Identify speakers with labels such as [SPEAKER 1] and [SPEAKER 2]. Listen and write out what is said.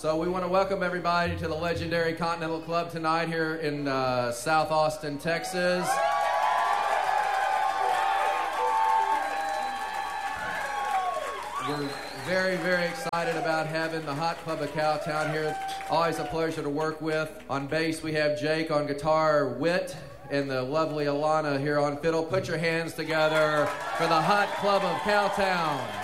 [SPEAKER 1] So we want to welcome everybody to the legendary Continental Club tonight here in South Austin, Texas. We're very, very excited about having the Hot Club of Cowtown here. Always a pleasure to work with. On bass, we have Jake. On guitar, Whit. And the lovely Alana here on fiddle. Put your hands together for the Hot Club of Cowtown.